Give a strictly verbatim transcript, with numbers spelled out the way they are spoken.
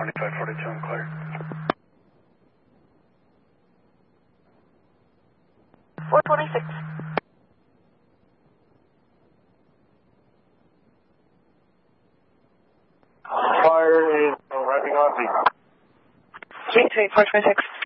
twenty-five forty-two, I'm clear. four twenty-six. Fire is wrapping on Z. Three three four twenty-six.